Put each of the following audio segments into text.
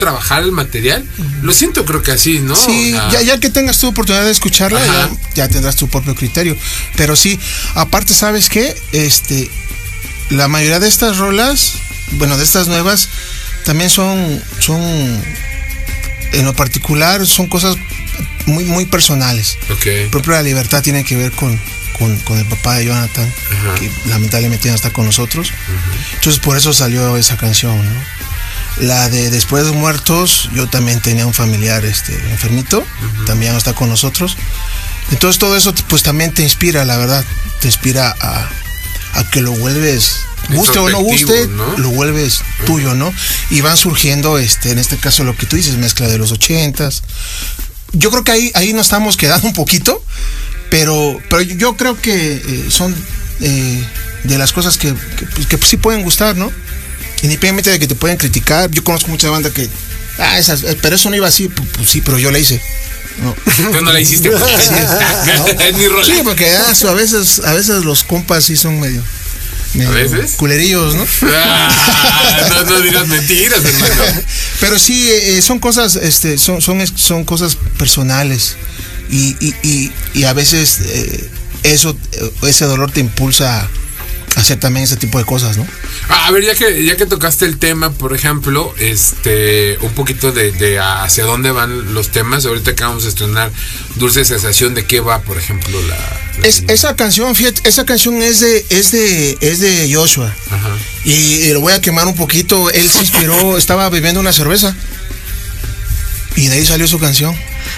trabajar el material. Lo siento, creo que así, ¿no? Sí, o sea, ya que tengas tu oportunidad de escucharla, ya tendrás tu propio criterio. Pero sí, aparte, ¿sabes qué? La mayoría de estas rolas, bueno, de estas nuevas, también son en lo particular, son cosas muy, muy personales. Okay. Por ejemplo, La Libertad tiene que ver con el papá de Jonathan, que lamentablemente ya no está con nosotros. Entonces, por eso salió esa canción, ¿no? La de Después de Muertos, yo también tenía un familiar enfermito, también no está con nosotros. Entonces todo eso pues también te inspira, la verdad, te inspira a que lo vuelves, guste o no guste, ¿no? Lo vuelves tuyo, ¿no? Y van surgiendo, en este caso lo que tú dices, mezcla de los 80s. Yo creo que ahí nos estamos quedando un poquito, pero yo creo que son de las cosas que sí pueden gustar, ¿no? Independientemente de que te pueden criticar. Yo conozco mucha banda que pero eso no iba así. Pues sí, pero yo la hice. No. Tú no la hiciste. Es mi rol. Sí, porque a veces los compas sí son medio ¿a veces? Culerillos, ¿no? No digas mentiras, hermano. Pero sí, son cosas, son cosas personales y a veces ese dolor te impulsa a hacer también ese tipo de cosas, ¿no? A ver, ya que tocaste el tema, por ejemplo, un poquito de hacia dónde van los temas. Ahorita que vamos a estrenar Dulce Sensación, ¿de qué va, por ejemplo, esa canción? Fíjate, esa canción es de Joshua. Ajá. Y lo voy a quemar un poquito. Él se inspiró, estaba bebiendo una cerveza y de ahí salió su canción.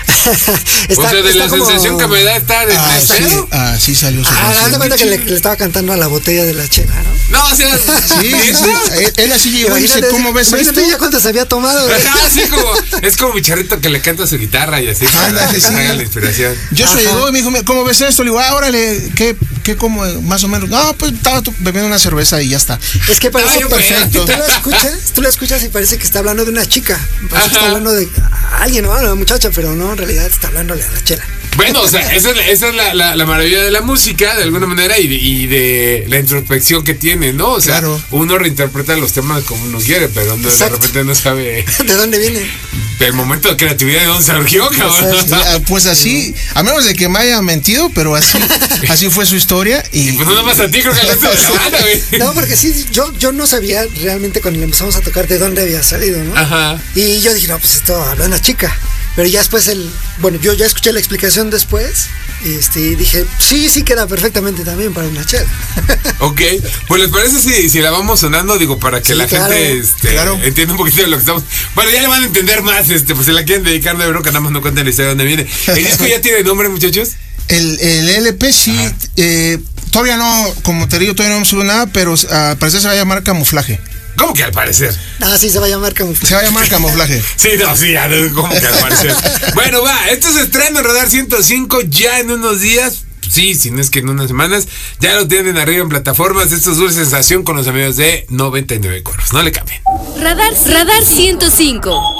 O sea, de la sensación que me da estar en sí, así salió su canción. Haz de cuenta que le estaba cantando a la botella de la chela, ¿no? No, o sea, sí. Él así llegó y dice, ¿cómo ves esto? Ya cuánto se había tomado. Es como mi charrito que le canta su guitarra y así. Ándale, sí. La inspiración. Yo soy llegó y me dijo, ¿cómo ves esto? Le digo, órale, ¿qué como más o menos? No, pues estaba bebiendo una cerveza y ya está. Es que parece perfecto. Tú lo escuchas y parece que está hablando de una chica. Parece que está hablando de alguien, ¿no? Una muchacha, pero no, en realidad está hablándole a la chela. Bueno, o sea, esa es la maravilla de la música, de alguna manera, y de la introspección que tiene, ¿no? O sea, claro, uno reinterpreta los temas como uno quiere, pero de repente no sabe de dónde viene. Del momento de creatividad, de dónde surgió, cabrón. Pues así, a menos de que me haya mentido, pero así fue su historia. Y pues nada más a ti, creo que al resto de la banda, güey. No, porque sí, yo no sabía realmente cuando le empezamos a tocar de dónde había salido, ¿no? Ajá. Y yo dije, no, pues esto habla de una chica. Pero ya después yo ya escuché la explicación después y dije, sí queda perfectamente también para una chela. Ok, pues les parece si la vamos sonando, digo, para que la gente entienda un poquito de lo que estamos. Bueno, ya le van a entender más, pues si la quieren dedicar de bronca, nada más no cuenten la historia de dónde viene. ¿El disco ya tiene nombre, muchachos? El LP sí, todavía no, como te digo, todavía no me sube nada, pero al parecer se va a llamar Camuflaje. ¿Cómo que al parecer? Sí, se va a llamar Camuflaje. Se va a llamar Camuflaje. Sí, ¿cómo que al parecer? Bueno, va, esto se estrena en Radar 105 ya en unos días. Sí, si no es que en unas semanas. Ya lo tienen arriba en plataformas. Esto es Dulce Sensación con los amigos de 99 Coros. No le cambien. Radar 105.